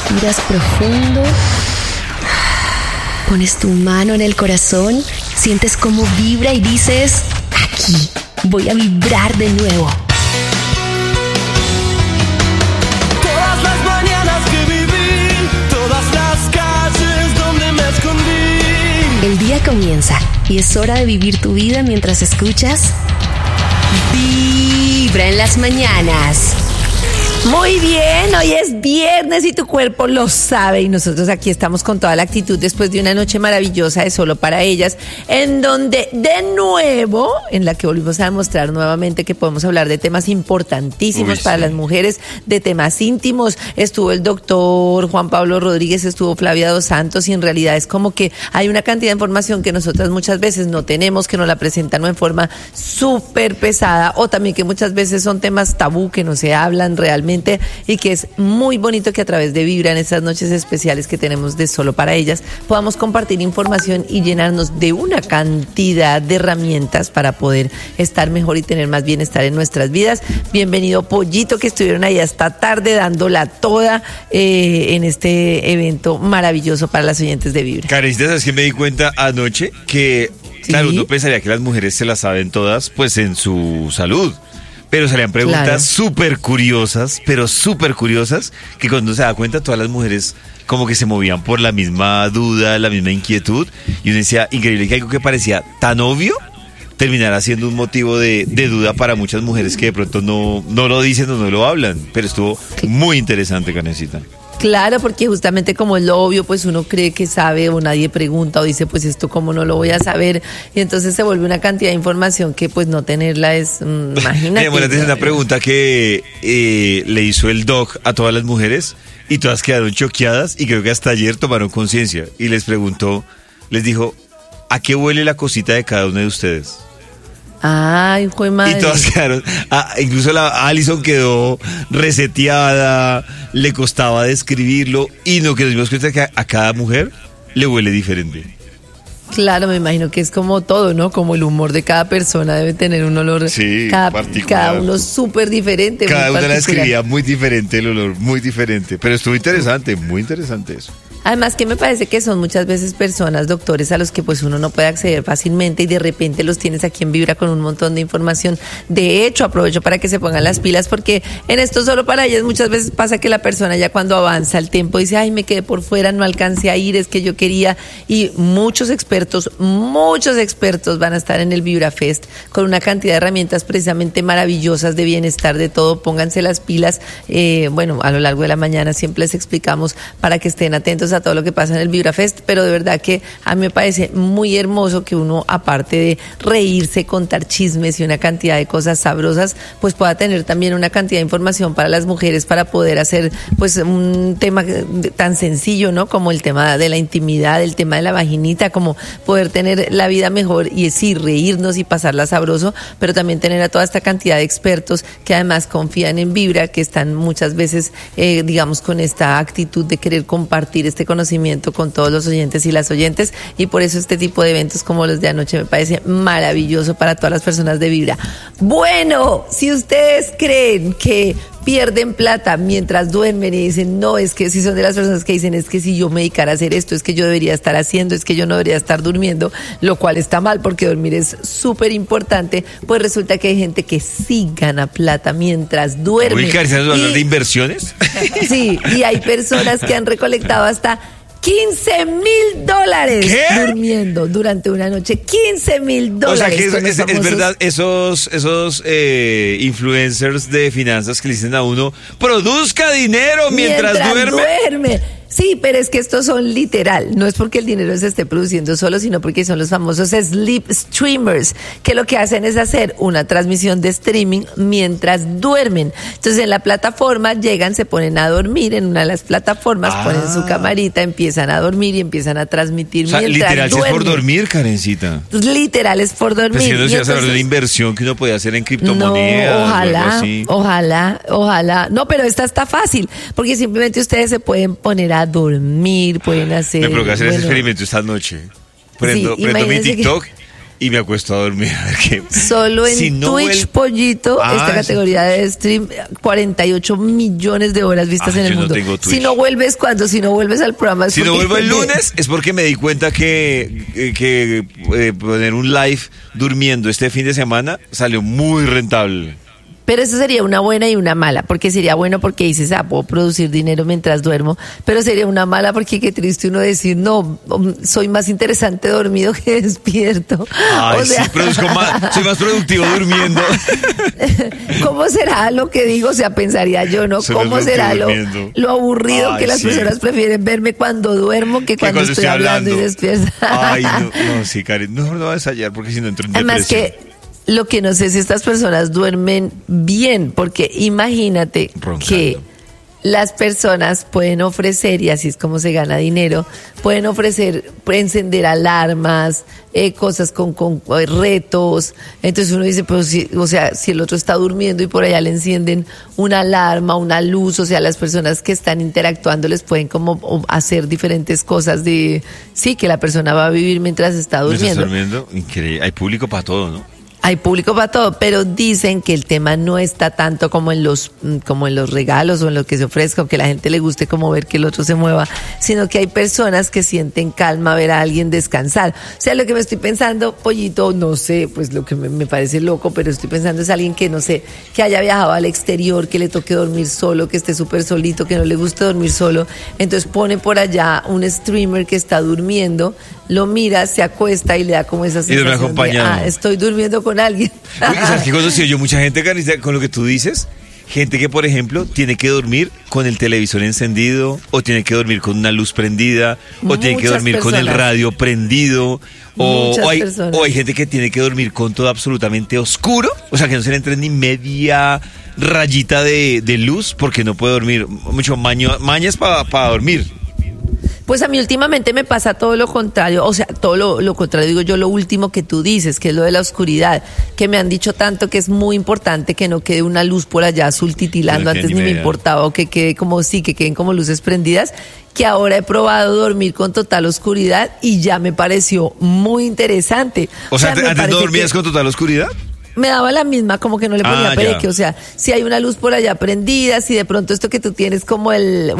Respiras profundo. Pones tu mano en el corazón, sientes cómo vibra y dices, aquí voy a vibrar de nuevo. Todas las mañanas que viví, todas las calles donde me escondí. El día comienza y es hora de vivir tu vida mientras escuchas Vibra en las mañanas. Muy bien, hoy es viernes y tu cuerpo lo sabe y nosotros aquí estamos con toda la actitud después de una noche maravillosa de Solo para Ellas, en donde de nuevo, en la que volvimos a demostrar nuevamente que podemos hablar de temas importantísimos para las mujeres, de temas íntimos. Estuvo el doctor Juan Pablo Rodríguez, estuvo Flavia Dos Santos y en realidad es como que hay una cantidad de información que nosotras muchas veces no tenemos, que nos la presentan en forma súper pesada o también que muchas veces son temas tabú que no se hablan realmente y que es muy bonito que a través de Vibra en estas noches especiales que tenemos de Solo para Ellas podamos compartir información y llenarnos de una cantidad de herramientas para poder estar mejor y tener más bienestar en nuestras vidas. Bienvenido Pollito, que estuvieron ahí hasta tarde dándola toda en este evento maravilloso para las oyentes de Vibra. Karencita, ¿sabes qué me di cuenta anoche? Que, claro, uno pensaría que las mujeres se las saben todas, pues en su salud. Pero salían preguntas súper curiosas, pero súper curiosas, que cuando se da cuenta todas las mujeres como que se movían por la misma duda, la misma inquietud. Y uno decía, increíble que algo que parecía tan obvio terminará siendo un motivo de duda para muchas mujeres que de pronto no lo dicen o no lo hablan. Pero estuvo muy interesante, Karencita. Claro, porque justamente como es lo obvio, pues uno cree que sabe o nadie pregunta o dice, pues esto cómo no lo voy a saber. Y entonces se vuelve una cantidad de información que pues no tenerla es, imagínate. Bueno, es una pregunta que le hizo el doc a todas las mujeres y todas quedaron choqueadas y creo que hasta ayer tomaron conciencia. Y les preguntó, les dijo, ¿a qué huele la cosita de cada una de ustedes? Ay, fue madre. Y todas quedaron, incluso la Alison quedó reseteada, le costaba describirlo y no que nos dimos cuenta que a cada mujer le huele diferente. Claro, me imagino que es como todo, ¿no? Como el humor de cada persona debe tener un olor cada uno súper diferente. Cada una la describía muy diferente, el olor muy diferente, pero estuvo interesante, muy interesante eso. Además que me parece que son muchas veces personas, doctores, a los que pues uno no puede acceder fácilmente y de repente los tienes aquí en Vibra con un montón de información. De hecho, aprovecho para que se pongan las pilas porque en esto Solo para Ellas muchas veces pasa que la persona ya cuando avanza el tiempo dice, ay, me quedé por fuera, no alcancé a ir, es que yo quería. Y muchos expertos van a estar en el Vibra Fest con una cantidad de herramientas precisamente maravillosas de bienestar, de todo. Pónganse las pilas. Bueno, a lo largo de la mañana siempre les explicamos para que estén atentos a todo lo que pasa en el Vibra Fest, pero de verdad que a mí me parece muy hermoso que uno, aparte de reírse, contar chismes y una cantidad de cosas sabrosas, pues pueda tener también una cantidad de información para las mujeres para poder hacer pues un tema tan sencillo, ¿no? Como el tema de la intimidad, el tema de la vaginita, como poder tener la vida mejor y sí, reírnos y pasarla sabroso, pero también tener a toda esta cantidad de expertos que además confían en Vibra, que están muchas veces, digamos, con esta actitud de querer compartir este conocimiento con todos los oyentes y las oyentes, y por eso este tipo de eventos como los de anoche me parece maravilloso para todas las personas de Vibra. Bueno, si ustedes creen que pierden plata mientras duermen y dicen, no, es que si son de las personas que dicen, es que si yo me dedicara a hacer esto, es que yo debería estar haciendo, es que yo no debería estar durmiendo, lo cual está mal porque dormir es súper importante, pues resulta que hay gente que sí gana plata mientras duerme. Uy, Karencita, ¿nos hablas de inversiones? Sí, y hay personas que han recolectado hasta $15,000 durmiendo durante una noche. $15,000. O sea que es verdad, esos influencers de finanzas que le dicen a uno, produzca dinero mientras duerme. Sí, pero es que estos son literal, no es porque el dinero se esté produciendo solo, sino porque son los famosos sleep streamers, que lo que hacen es hacer una transmisión de streaming mientras duermen. Entonces en la plataforma llegan, se ponen a dormir, en una de las plataformas ponen su camarita, empiezan a dormir y empiezan a transmitir mientras literal duermen. Es por dormir, Karencita. Pues literal es por dormir. Pues si no se hace la inversión que uno puede hacer en criptomonedas. No, ojalá. No, pero esta está fácil, porque simplemente ustedes se pueden poner a dormir, pueden hacer... Me provoca hacer ese experimento esta noche. Prendo mi TikTok y me acuesto a dormir. A ver qué. Solo en Si no Twitch, Pollito, esta categoría de stream, 48 millones de horas vistas en el yo mundo. no tengo Twitch. Si no vuelves, ¿cuándo? Si no vuelves al programa. Es Si no porque- vuelvo el lunes es porque me di cuenta que poner un live durmiendo este fin de semana salió muy rentable. Pero eso sería una buena y una mala, porque sería bueno porque dices, puedo producir dinero mientras duermo, pero sería una mala porque qué triste uno decir, no, soy más interesante dormido que despierto. Ay, O sea, sí, produzco más, soy más productivo durmiendo. ¿cómo será lo que digo? O sea, pensaría yo, ¿no? Soy más ¿Cómo será productivo durmiendo. lo aburrido Ay, que las sí. personas prefieren verme cuando duermo que cuando estoy hablando y despierta? Ay, no, sí, Karen, no voy a ensayar porque si no entro en Además depresión. que lo que no sé si estas personas duermen bien, porque imagínate Roncando. que las personas pueden ofrecer, y así es como se gana dinero, pueden encender alarmas, cosas con retos. Entonces uno dice, pues si, o sea, si el otro está durmiendo y por allá le encienden una alarma, una luz, o sea, las personas que están interactuando les pueden como hacer diferentes cosas de, sí, que la persona va a vivir mientras está ¿Me estás durmiendo. durmiendo? Increíble. Hay público para todo, ¿no? Hay público para todo, pero dicen que el tema no está tanto como en los regalos o en lo que se ofrezca, o que la gente le guste como ver que el otro se mueva, sino que hay personas que sienten calma ver a alguien descansar. O sea, lo que me estoy pensando, Pollito, no sé, pues lo que me parece loco, pero estoy pensando es alguien que, no sé, que haya viajado al exterior, que le toque dormir solo, que esté súper solito, que no le guste dormir solo, entonces pone por allá un streamer que está durmiendo, lo mira, se acuesta y le da como esa Y duerme sensación de, acompañado. estoy durmiendo con alguien. Uy, ¿sabes qué he conocido yo? Mucha gente, Carita, con lo que tú dices, gente que, por ejemplo, tiene que dormir con el televisor encendido, o tiene que dormir con una luz prendida, o tiene que Muchas dormir con el personas. radio prendido, Muchas o personas. hay gente que tiene que dormir con todo absolutamente oscuro, o sea, que no se le entre ni media rayita de luz, porque no puede dormir. Mucho mañas para dormir. Pues a mí últimamente me pasa todo lo contrario, o sea, todo lo contrario, digo yo, lo último que tú dices, que es lo de la oscuridad, que me han dicho tanto que es muy importante que no quede una luz por allá azul titilando, No quede antes ni ni me media. importaba, o que quede como, sí, que queden como luces prendidas, que ahora he probado dormir con total oscuridad y ya me pareció muy interesante. O sea, me ¿antes no parece dormías que con total oscuridad? me daba la misma, como que no le ponía Ah, pereque, ya. o sea, si hay una luz por allá prendida, si de pronto esto que tú tienes como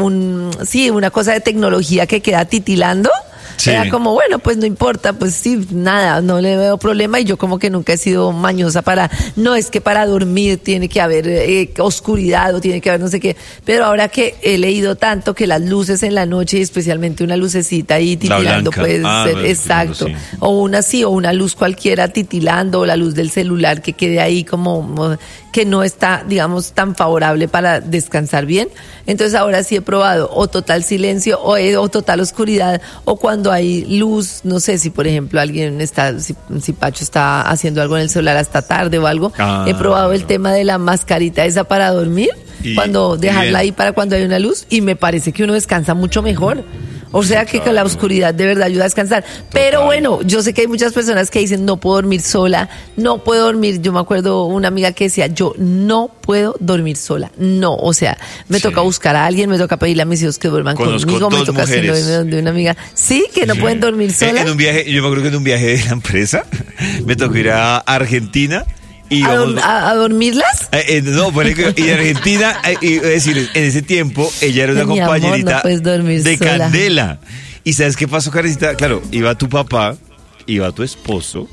una cosa de tecnología que queda titilando, Sí. era como, bueno, pues no importa, pues sí, nada, no le veo problema, y yo como que nunca he sido mañosa no es que para dormir tiene que haber oscuridad o tiene que haber no sé qué, pero ahora que he leído tanto que las luces en la noche, y especialmente una lucecita ahí titilando, blanca. puede Ah, ser, bueno, exacto, sí. o una luz cualquiera titilando, o la luz del celular que quede ahí como que no está, digamos, tan favorable para descansar bien. Entonces ahora sí he probado o total silencio o total oscuridad, o cuando hay luz, no sé, si por ejemplo alguien está, si Pacho está haciendo algo en el celular hasta tarde o algo, Ah, he probado el no. tema de la mascarita esa para dormir, Y- cuando y dejarla bien. ahí para cuando hay una luz, y me parece que uno descansa mucho mejor. O sea que con la oscuridad de verdad ayuda a descansar. Pero bueno, yo sé que hay muchas personas que dicen no puedo dormir sola, no puedo dormir. Yo me acuerdo una amiga que decía, yo no puedo dormir sola. No, o sea, me Sí. toca buscar a alguien, me toca pedirle a mis hijos que duerman Conozco conmigo, me dos toca hacerlo mujeres. donde una amiga. Sí, que no Sí. pueden dormir sola. En un viaje, yo me acuerdo que en un viaje de la empresa me tocó ir a Argentina y ¿A, íbamos- a dormirlas? no, por ejemplo, y en Argentina, y decir, en ese tiempo ella era una Mi amor, compañerita no puedes dormir de sola. candela. ¿Y sabes qué pasó, Karencita? Claro, iba tu papá, iba tu esposo,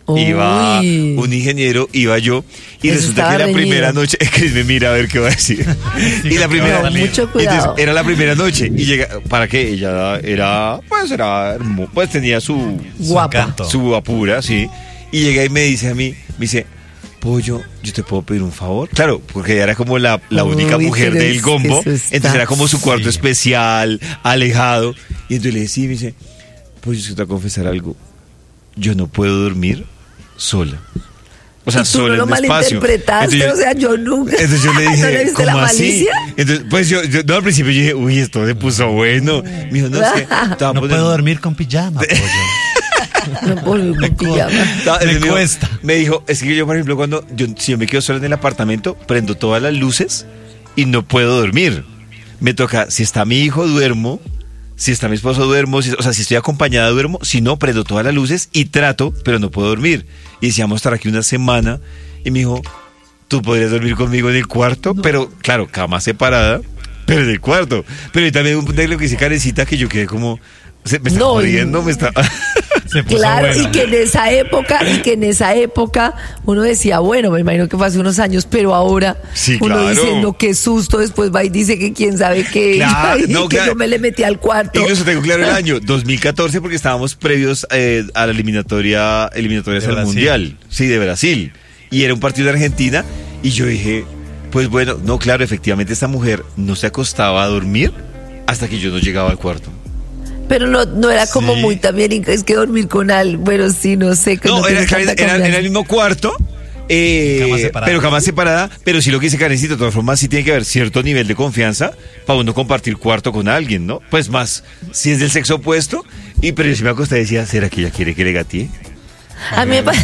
iba Uy. un ingeniero, iba yo, y Eso resulta estaba que la reñido. primera noche, Chris me mira a ver qué va a decir. Y la primera, No, mucho y cuidado. entonces, era la primera noche, y llega, ¿para qué? Ella era pues tenía su Guapa. su apura, sí. Y llega y me dice a mí, me dice, Pollo, ¿yo te puedo pedir un favor? Claro, porque ella era como la única Uy, mujer pero del es gombo, que eso está- entonces era como su cuarto especial, alejado. Y entonces le decía, me dice, Pollo, es que te voy a confesar algo, yo no puedo dormir sola. O sea, ¿Y tú sola no en lo mi espacio. malinterpretaste? Entonces O sea, yo nunca. entonces yo le ¿No dije, le viste ¿cómo la así? malicia? Entonces, pues yo no, al principio yo dije, uy, esto se puso bueno. Me dijo, no, es que te voy a No poner- puedo dormir con pijama, pollo. No puedo dormir con pijama. Entonces Me cuesta. Me dijo, es que yo, por ejemplo, si yo me quedo solo en el apartamento, prendo todas las luces y no puedo dormir. Me toca, si está mi hijo, duermo. Si está mi esposo duermo, si estoy acompañada duermo, si no, prendo todas las luces y trato, pero no puedo dormir. Y decíamos estar aquí una semana y me dijo, ¿tú podrías dormir conmigo en el cuarto? No. Pero claro, cama separada, pero en el cuarto. Pero y también un punto de lo que dice Karencita que yo quedé como, me está jodiendo, me está... Claro, buena. y que en esa época uno decía, bueno, me imagino que fue hace unos años, pero ahora sí, uno claro. diciendo qué susto, después va y dice que quién sabe qué, claro, que yo me le metí al cuarto. Incluso tengo claro el año 2014 porque estábamos previos a la eliminatorias al Mundial, sí, de Brasil, y era un partido de Argentina y yo dije, pues bueno, no, claro, efectivamente esta mujer no se acostaba a dormir hasta que yo no llegaba al cuarto. Pero no era como muy también, es que dormir con alguien, bueno, sí, no sé. No, era el mismo cuarto, pero cama separada, pero sí lo que dice Karencita, de todas formas sí tiene que haber cierto nivel de confianza para uno compartir cuarto con alguien, ¿no? Pues más, si es del sexo opuesto, pero yo sí me acosté y decía, ¿será que ella quiere que le gatee? A mí me parece...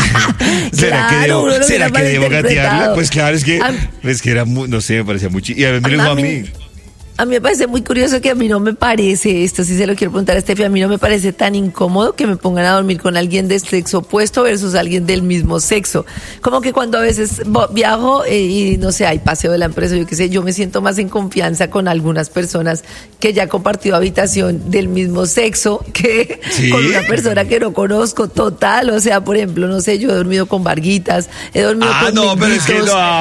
¿Será que debo gatearla? Pues claro, es que era muy, no sé, me parecía mucho, y a mí me lo dijo a mí. A mí me parece muy curioso que a mí no me parece, esto sí se lo quiero preguntar a Steffi, a mí no me parece tan incómodo que me pongan a dormir con alguien de sexo opuesto versus alguien del mismo sexo. Como que cuando a veces viajo y no sé, hay paseo de la empresa, yo qué sé, yo me siento más en confianza con algunas personas que ya han compartido habitación del mismo sexo que con una persona que no conozco, total. O sea, por ejemplo, no sé, yo he dormido con Varguitas, he dormido con no, pero es que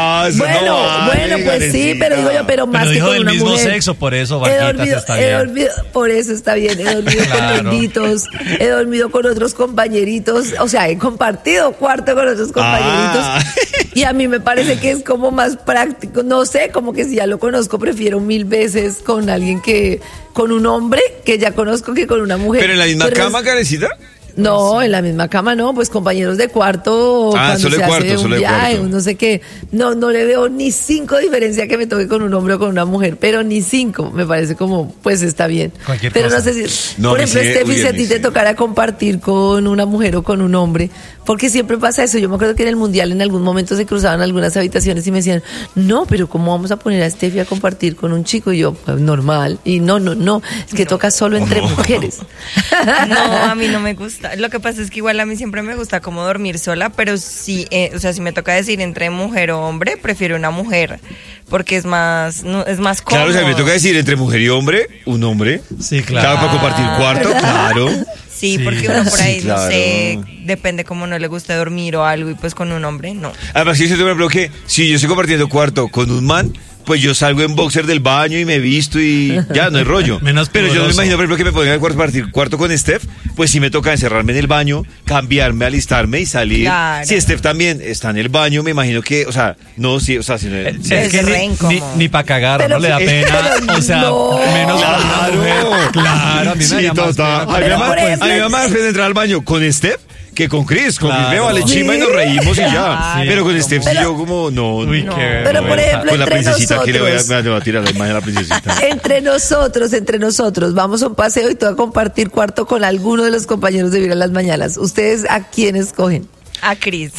bueno, pues sí, pero digo yo, pero más que con una mismo mujer. Sexo, por eso Varguitas está bien. Por eso está bien. He dormido con benditos, he dormido con otros compañeritos, o sea, he compartido cuarto con otros compañeritos. Y a mí me parece que es como más práctico, no sé, como que si ya lo conozco, prefiero 1000 veces con alguien con un hombre que ya conozco que con una mujer. ¿Pero en la misma cama, Karencita? No, en la misma cama no, pues compañeros de cuarto, cuando solo se cuarto, hace un viaje, cuarto. no sé qué, no le veo ni 5 diferencia que me toque con un hombre o con una mujer, pero ni 5, me parece como, pues está bien. Cualquier pero cosa. No sé si, por ejemplo, Steffi, si a ti te tocara compartir con una mujer o con un hombre, porque siempre pasa eso. Yo me acuerdo que en el Mundial en algún momento se cruzaban algunas habitaciones y me decían, no, pero ¿cómo vamos a poner a Steffi a compartir con un chico? Y yo, pues normal, y no, es que toca solo entre mujeres. No, a mí no me gusta. Lo que pasa es que igual a mí siempre me gusta como dormir sola, pero sí, o sea, si me toca decir entre mujer o hombre, prefiero una mujer, porque es más cómodo. Claro, o sea, me toca decir entre mujer y hombre, un hombre. Sí, claro. Claro, para compartir cuarto, claro. Sí, porque uno por ahí, no sé, depende cómo no le guste dormir o algo, y pues con un hombre, no. Además, si yo por ejemplo que si yo estoy compartiendo cuarto con un man, pues yo salgo en boxer del baño y me visto y ya, no hay rollo. Pero yo no me imagino, por ejemplo, que me pongan a compartir cuarto con Steph, pues sí me toca encerrarme en el baño, cambiarme, alistarme y salir. Claro. Si Steph también está en el baño, me imagino que, o sea, no, sí, o sea, si no, es que ni para cagar, pero no le da pena, o sea, menos para una mujer. Claro, a mí me da más pena. A mi mamá me entrar al baño con Steph que con Chris. Con Chris me vale chima y nos reímos y ya. Sí, pero con Steph sí yo como, no. Uy, qué pero por ejemplo, con la princesita nosotros, que le voy a tirar la imagen a la princesita. Entre nosotros, vamos a un paseo y te voy a compartir cuarto con alguno de los compañeros de Vibra en las Mañanas. ¿Ustedes a quién escogen? A Cris.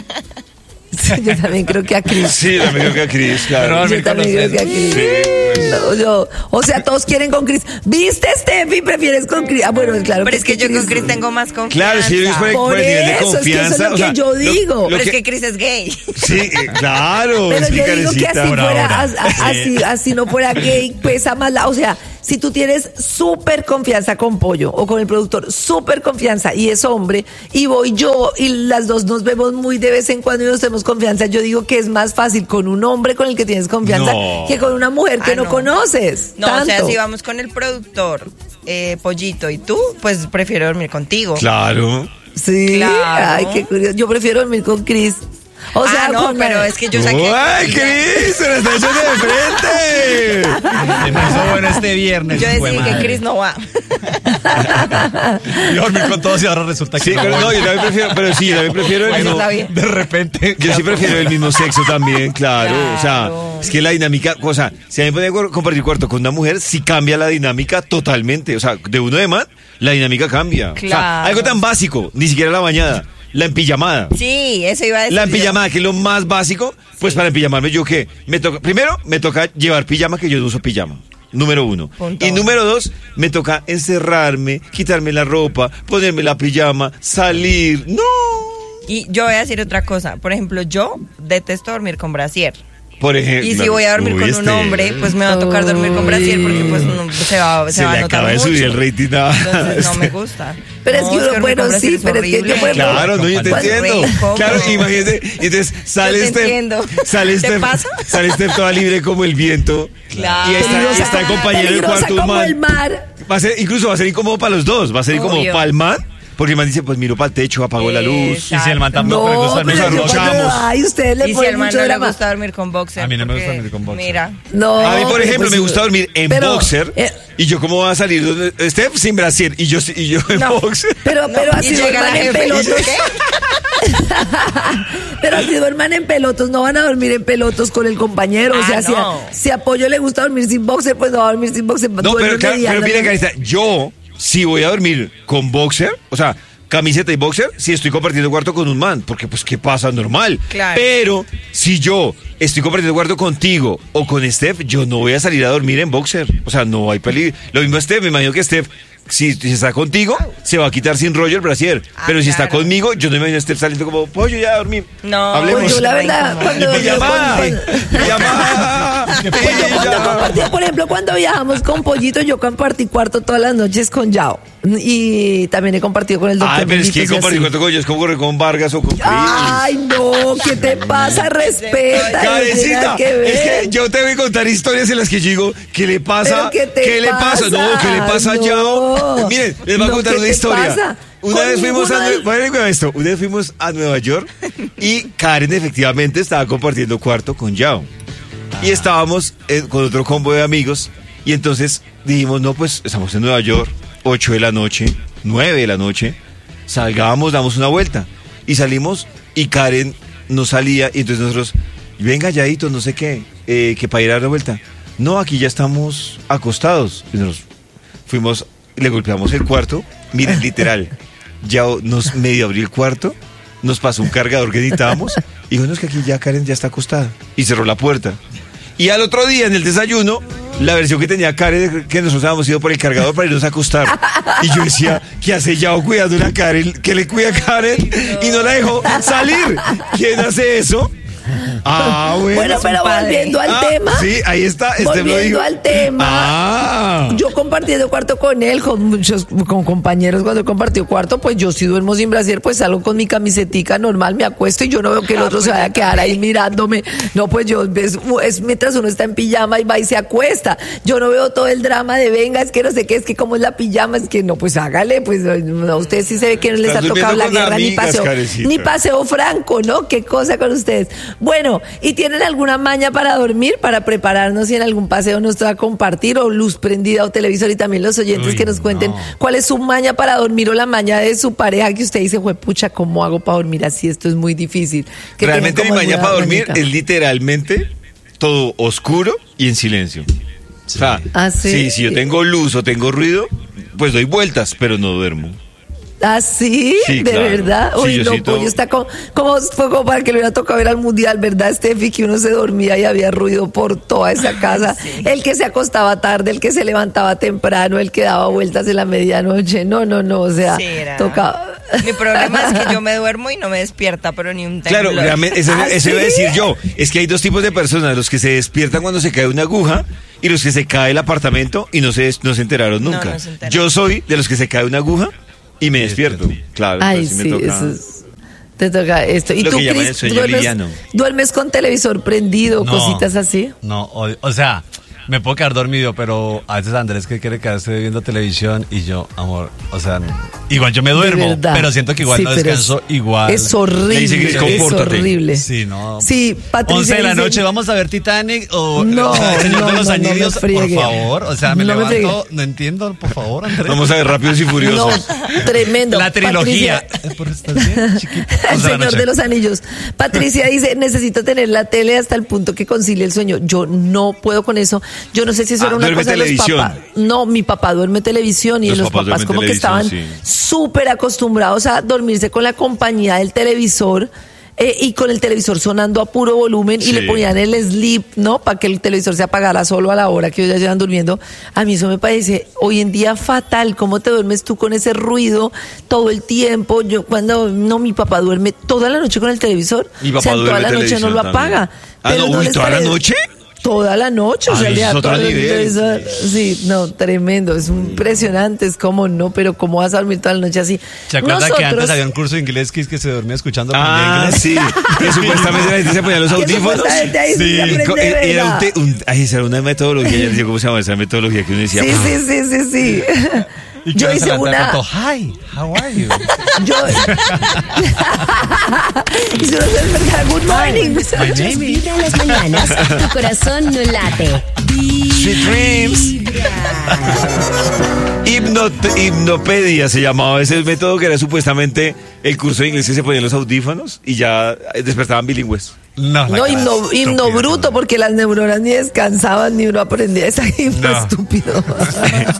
Yo también creo que a Cris. Sí, también creo que a Cris, claro. Yo también creo que a Cris. Sí, o sea, todos quieren con Cris. ¿Viste, Steffi? ¿Prefieres con Cris? Ah, bueno, claro. Pero es que yo con Cris tengo más confianza. Claro, sí, es por el nivel de confianza. Es que eso es lo que yo digo. Pero es que Cris es gay. Sí, claro. Pero sí, yo digo que así Por fuera, ahora. así no fuera gay, pesa más o sea, si tú tienes súper confianza con Pollo o con el productor, súper confianza y es hombre, y voy yo y las dos nos vemos muy de vez en cuando y nos tenemos confianza, yo digo que es más fácil con un hombre con el que tienes confianza que con una mujer que no conoces. No, tanto. o sea, si vamos con el productor, Pollito y tú, pues prefiero dormir contigo. Claro. Sí, Claro. Ay, qué curioso. Yo prefiero dormir con Cris. O sea, no, pero es que yo saqué. ¡Ay, Cris! ¡Se la está echando de frente! Empezó bueno este viernes. Yo fue decidí que madre. Cris no va. Yo dormí con todos y ahora resulta que Sí, pero no, yo también prefiero, pero sí, yo también prefiero el Bueno, mismo. está bien. de repente. Yo sí prefiero el mismo sexo también, claro. O sea, es que la dinámica, o sea, si a mí me puede compartir cuarto con una mujer, sí cambia la dinámica totalmente. O sea, de uno de man, la dinámica cambia. Claro. O sea, algo tan básico, ni siquiera la bañada. La empillamada. Sí, eso iba a decir. La empillamada, que es lo más básico, pues para empillamarme yo que primero me toca llevar pijama, que yo no uso pijama. número 1. Punto. Y número 2, me toca encerrarme, quitarme la ropa, ponerme la pijama, salir. ¡No! Y yo voy a decir otra cosa. Por ejemplo, yo detesto dormir con brasier. Por ejemplo. Y si voy a dormir con un hombre, pues me va a tocar dormir con brasier porque pues se va a le notar acaba de mucho. subir el rating. Entonces no me gusta. Pero es que uno, dormir bueno, con brasier sí, pero es que horrible. yo, por ejemplo, Claro, no, yo te Pues, entiendo. re incómodo. Claro, imagínate. Y entonces sale Yo te Steph. entiendo. Sale ¿Te Steph. pasa? Sale Steph toda libre como el viento. Claro. Y está el compañero del peligrosa cuarto, un como man. el mar. Incluso va a ser incómodo para los dos. Va a ser incómodo Obvio. para el man. Porque el man dice, pues miro para el techo, apagó la luz. Y si el man tampoco le gusta pero dormir con yo boxer. cuando- ay, ustedes le Y si ponen al man mucho no le drama. gusta dormir con boxer. A mí no me gusta porque, dormir con boxer. Mira. No, A mí, por pero ejemplo, pues, me gusta dormir en pero, boxer. Y yo, ¿cómo va a salir? Steph sin brasier y yo en No. boxer. Pero así Y llega la duerman en jefe y pelotos. dice, Pero así duerman en pelotos, no van a dormir en pelotos con el compañero. O sea, no. si a Pollo le gusta dormir sin boxer, pues no va a dormir sin boxer. No, duerme pero medianamente. mire, Carita, yo, si voy a dormir con boxer, o sea, camiseta y boxer, si estoy compartiendo cuarto con un man, porque pues, ¿qué pasa? Normal. Claro. Pero si yo estoy compartiendo cuarto contigo o con Steph, yo no voy a salir a dormir en boxer. O sea, no hay peligro. Lo mismo Steph, me imagino que Steph, si está contigo, se va a quitar sin rollo el brasier. Pero si está claro. conmigo, yo no me imagino a Steph saliendo como, pollo, ya a dormir. No. Hablemos. Pues yo la verdad, cuando por ejemplo, cuando viajamos con Pollito, yo compartí cuarto todas las noches con Yao. Y también he compartido con el doctor. Ay, pero es que Benito, compartir así. cuarto con ellos es como correr con Vargas o con Chris. Ay, no, ¿qué te pasa? Respeta. no tiene Karencita, nada que ver. es que yo te voy a contar historias en las que yo digo, ¿qué le pasa? ¿Pero qué le pasa? No, ¿qué le pasa No. ya? Miren, les voy a No, contar ¿qué una te historia. pasa? Una Con vez fuimos ninguno de- Una vez fuimos a Nueva York y Karen efectivamente estaba compartiendo cuarto con Yao. Y estábamos con otro combo de amigos y entonces dijimos, no, pues estamos en Nueva York, 8 de la noche, 9 de la noche, salgamos, damos una vuelta. Y salimos y Karen no salía y entonces nosotros, venga Yadito, no sé qué, que para ir a dar la vuelta. No, aquí ya estamos acostados. Y nosotros fuimos, le golpeamos el cuarto, miren, literal, ya nos medio abrió el cuarto, nos pasó un cargador que necesitábamos y dijo, no, es que aquí ya Karen ya está acostada. Y cerró la puerta. Y al otro día en el desayuno, la versión que tenía Karen, que nosotros habíamos ido por el cargador para irnos a acostar. Y yo decía, ¿qué hace Yao cuidando a Karen? ¿Qué le cuida a Karen? Y no la dejó salir. ¿Quién hace eso? Ah, Bueno, pero volviendo al tema. Sí, ahí está. Este lo Volviendo dijo. al tema. Ah. Yo compartiendo cuarto con él, con compañeros, cuando he compartido cuarto, pues yo si duermo sin brasier, pues salgo con mi camisetica normal, me acuesto y yo no veo que el otro se vaya a quedar ahí mirándome. No, pues yo, es mientras uno está en pijama y va y se acuesta. Yo no veo todo el drama de venga, es que no sé qué, es que como es la pijama, es que no, pues hágale, pues no, usted sí se ve que no les Estás ha tocado la durmiendo con guerra amigas, Karencita. ni paseo franco, ¿no? Qué cosa con ustedes. Bueno, ¿y tienen alguna maña para dormir, para prepararnos si en algún paseo nos toca compartir o luz prendida o televisor? Y también los oyentes Uy, que nos cuenten no. cuál es su maña para dormir o la maña de su pareja que usted dice, pucha, ¿cómo hago para dormir así? Esto es muy difícil. Que Realmente mi tengan como mañana alguna para dormir mañita. es literalmente todo oscuro y en silencio. O sea, ¿Ah, sí? si yo tengo luz o tengo ruido, pues doy vueltas, pero no duermo. ¿Ah, sí? Sí, ¿De claro. verdad? Sí, Uy, yo no, sí todo- Pollo está como fue como para que le hubiera tocado ver al mundial, ¿verdad, Steffi? Que uno se dormía y había ruido por toda esa casa. El que se acostaba tarde, el que se levantaba temprano, el que daba vueltas en la medianoche. No, o sea, Sí, era. tocaba. Mi problema es que yo me duermo y no me despierta, pero ni un temblor. Claro, realmente, eso ¿Ah, iba a sí? decir yo. Es que hay dos tipos de personas, los que se despiertan cuando se cae una aguja y los que se cae el apartamento y no se enteraron No, nunca. no se enteraron. Yo soy de los que se cae una aguja y me despierto. Claro, Ay, entonces sí, me toca. eso es. Te toca esto. ¿Y Lo tú, que llaman el Cris, sueño liviano. duermes con televisor prendido, cositas así? No, o sea, me puedo quedar dormido, pero a veces Andrés que quiere quedarse viendo televisión y yo, amor, o sea, igual yo me duermo, De verdad. pero siento que igual Sí, no pero descanso igual. Es horrible. Le dice Cris, es compórtate. horrible. Sí, no. Sí, Patricia 11 de la dice- noche, vamos a ver Titanic o No, El Señor de los no me Anillos, por friegue. favor. O sea, me No me levanto, no entiendo, por favor, Andrés. Vamos a ver Rápidos y No, Furiosos. tremendo. La trilogía. Patricia- ¿Estás bien, chiquito? El 11 de la Señor noche. de los Anillos. Patricia dice, necesito tener la tele hasta el punto que concilie el sueño. Yo no puedo con eso. Yo no sé si eso era una duerme cosa de los televisión. papás. No, mi papá duerme televisión y Los los papás papás duermen como que televisión, estaban sí. súper acostumbrados a dormirse con la compañía del televisor. y con el televisor sonando a puro volumen y le ponían el sleep, ¿no? Para que el televisor se apagara solo a la hora que ellos ya llevan durmiendo. A mí eso me parece hoy en día fatal. ¿Cómo te duermes tú con ese ruido todo el tiempo? Mi papá duerme toda la noche con el televisor. Y papá toda la noche no lo apaga. Pero ¿toda la noche? Toda la noche, o sea, eso es otro nivel. Sí, no, tremendo, es impresionante, es como no, pero cómo vas a dormir toda la noche así. ¿Se acuerda que antes había un curso de inglés que se dormía escuchando inglés? Sí, que supuestamente la gente se ponía los audífonos. Sí, era una metodología, ya decía cómo se llama esa metodología que uno decía. Sí. Yo hice una. Hi, how are you? Hice una enfermedad. Good morning. Vibra en las mañanas, tu corazón no late. Sweet Dreams. Hipnopedia se llamaba ese método, que era supuestamente el curso de inglés que se ponían los audífonos y ya despertaban bilingües. No, himno bruto, porque las neuronas ni descansaban ni uno aprendía ese himno estúpido.